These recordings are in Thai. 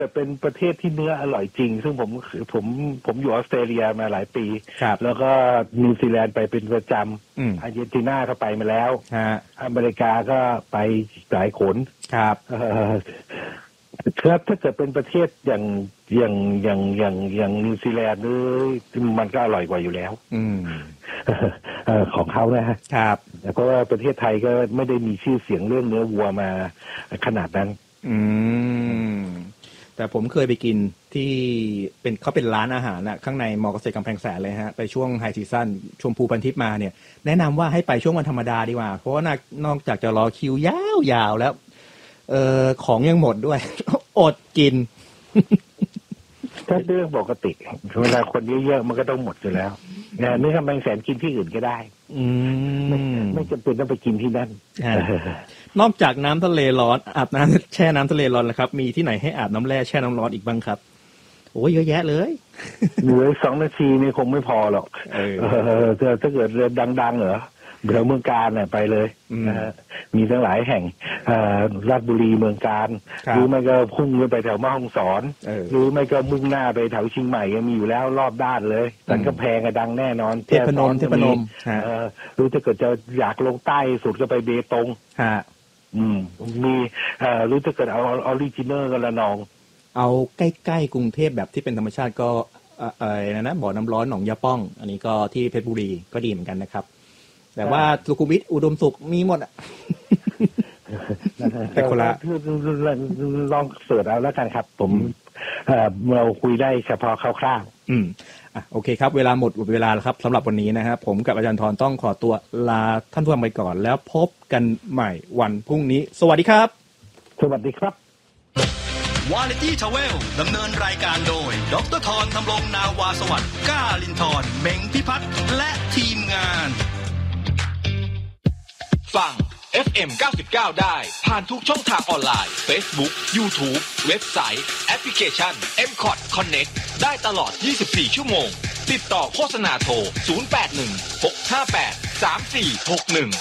เป็นประเทศที่เนื้ออร่อยจริงซึ่งผมอยู่ออสเตรเลียมาหลายปีแล้วก็นิวซีแลนด์ไปเป็นประจำอาร์เจนตินาก็ไปมาแล้วอเมริกาก็ไปหลายขนครับถ้าเกิดเป็นประเทศอย่างนิวซีแลนด์มันก็อร่อยกว่าอยู่แล้วของเขานะครับเพราะว่าประเทศไทยก็ไม่ได้มีชื่อเสียงเรื่องเนื้อวัวมาขนาดนั้นแต่ผมเคยไปกินที่เขาเป็นร้านอาหารน่ะข้างในมอเกษตรกำแพงแสนเลยฮะไปช่วงไฮซีซั่นชมพูพันทิพย์มาเนี่ยแนะนำว่าให้ไปช่วงวันธรรมดาดีกว่าเพราะว่านอกจากจะรอคิวยาวๆแล้วของยังหมดด้วย อดกินถ้าเรื่องปกติเวลาคนเยอะๆมันก็ต้องหมดอยู่แล้วเนื้อกำแพงแสนกินที่อื่นก็ได้ไม่จำเป็นต้องไปกินที่นั่นนอกจากน้ำทะเลร้อนอาบน้ำแช่น้ำทะเลร้อนแล้วครับมีที่ไหนให้อาบน้ำแร่แช่น้ำร้อนอีกบ้างครับโอ้ยเยอะแยะเลยเหลือ2 นาทีนี่คงไม่พอหรอกถ้าเกิดเรือดังๆเหรอเมืองการเนี่ยไปเลยมีทั้งหลายแห่งราชบุรีเมืองการหรือไม่ก็พุ่งไปแถวแม่ฮ่องสอนหรือไม่ก็มุ่งหน้าไปแถวเชียงใหม่ยังมีอยู่แล้วรอบด้านเลยสันกำแพงดังแน่นอนเทพนมหรือถ้าเกิดจะอยากลงใต้สุดก็ไปเบตงมีหรือถ้าเกิดเอาออริจินัลก็ละนองเอาใกล้ๆกรุงเทพแบบที่เป็นธรรมชาติก็นะบ่อน้ำร้อนหนองยาป้องอันนี้ก็ที่เพชรบุรีก็ดีเหมือนกันนะครับแต่ว่าสุขุมวิทอุดมสุขมีหมดอ่ะแต่คนละลองเสิร์ชเอาแล้วกันครับผมเราคุยได้เฉพาะคร่าวๆโอเคครับเวลาหมดเวลาแล้วครับสำหรับวันนี้นะครับผมกับอาจารย์ธรต้องขอตัวลาท่านผู้ฟังไปก่อนแล้วพบกันใหม่วันพรุ่งนี้สวัสดีครับสวัสดีครับวาไรตี้ทราเวลดำเนินรายการโดยดร.ธรธำรงนาวาสวัสดิ์ก้าลินทร์เม้งพิพัฒน์และทีมงานฟัง FM 99 ได้ผ่านทุกช่องทางออนไลน์ Facebook YouTube เว็บไซต์แอปพลิเคชัน MCOT Connect ได้ตลอด 24 ชั่วโมงติดต่อโฆษณาโทร 0816583461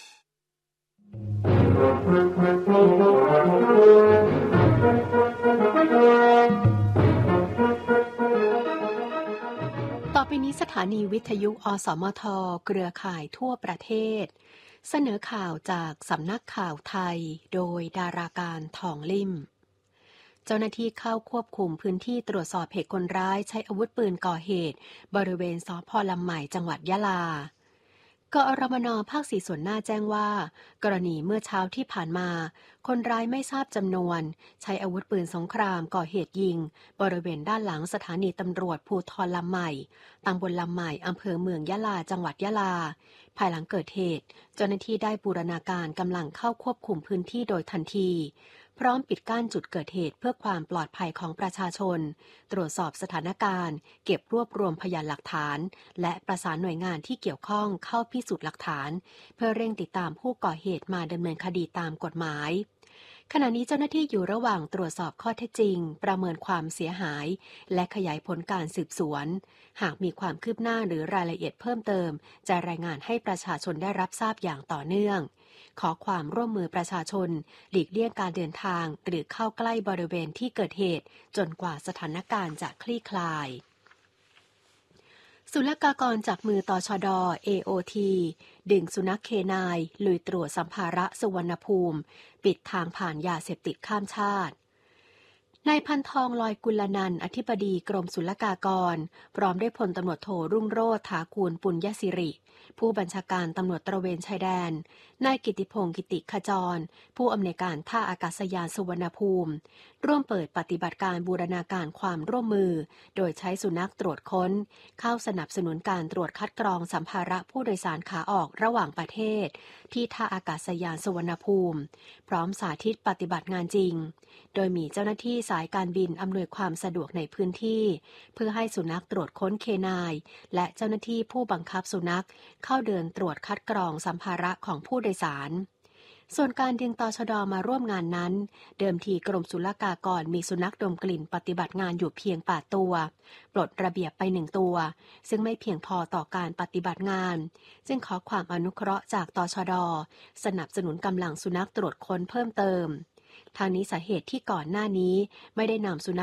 ต่อไปนี้สถานีวิทยุอสมทเครือข่ายทั่วประเทศเสนอข่าวจากสำนักข่าวไทยโดยดาราการทองลิ่มเจ้าหน้าที่เข้าควบคุมพื้นที่ตรวจสอบเหตุคนร้ายใช้อาวุธปืนก่อเหตุบริเวณสภ.ลำใหม่จังหวัดยะลากอรมน.ภาค 4 ส่วนหน้าแจ้งว่ากรณีเมื่อเช้าที่ผ่านมาคนร้ายไม่ทราบจำนวนใช้อาวุธปืนสงครามก่อเหตุยิงบริเวณด้านหลังสถานีตำรวจภูธรลำใหม่ตำบลลำใหม่อำเภอเมืองยะลาจังหวัดยะลาภายหลังเกิดเหตุเจ้าหน้าที่ได้บูรณาการกำลังเข้าควบคุมพื้นที่โดยทันทีพร้อมปิดกั้นจุดเกิดเหตุเพื่อความปลอดภัยของประชาชนตรวจสอบสถานการณ์เก็บรวบรวมพยานหลักฐานและประสานหน่วยงานที่เกี่ยวข้องเข้าพิสูจน์หลักฐานเพื่อเร่งติดตามผู้ก่อเหตุมาดำเนินคดีตามกฎหมายขณะนี้เจ้าหน้าที่อยู่ระหว่างตรวจสอบข้อเท็จจริงประเมินความเสียหายและขยายผลการสืบสวนหากมีความคืบหน้าหรือรายละเอียดเพิ่มเติมจะรายงานให้ประชาชนได้รับทราบอย่างต่อเนื่องขอความร่วมมือประชาชนหลีกเลี่ยงการเดินทางหรือเข้าใกล้บริเวณที่เกิดเหตุจนกว่าสถานการณ์จะคลี่คลายศุลกากรจากมือตชด. AOT ดึงสุนัขเคนายลุยตรวจสัมภาระสุวรรณภูมิปิดทางผ่านยาเสพติดข้ามชาตินายพันทองลอยกุลนันท์อธิบดีกรมศุลกากรพร้อมด้วยพลตำรวจโทรุ่งโรจน์ถากูลปุญญสิริผู้บัญชาการตำรวจตระเวนชายแดนนายกิติพงศ์กิติขจรผู้อำนวยการท่าอากาศยานสุวรรณภูมิร่วมเปิดปฏิบัติการบูรณาการความร่วมมือโดยใช้สุนัขตรวจค้นเข้าสนับสนุนการตรวจคัดกรองสัมภาระผู้โดยสารขาออกระหว่างประเทศที่ท่าอากาศยานสุวรรณภูมิพร้อมสาธิตปฏิบัติงานจริงโดยมีเจ้าหน้าที่สายการบินอำนวยความสะดวกในพื้นที่เพื่อให้สุนัขตรวจค้นเคนายและเจ้าหน้าที่ผู้บังคับสุนัขเข้าเดินตรวจคัดกรองสัมภาระของผู้โดยสารส่วนการดึงตชด.มาร่วมงานนั้นเดิมทีกรมศุลกากรมีสุนัขดมกลิ่นปฏิบัติงานอยู่เพียง8ตัวปลดระเบียบไป1ตัวซึ่งไม่เพียงพอต่อการปฏิบัติงานจึงขอความอนุเคราะห์จากตชด.สนับสนุนกำลังสุนัขตรวจค้นเพิ่มเติมทางนี้สาเหตุที่ก่อนหน้านี้ไม่ได้นำสุนัข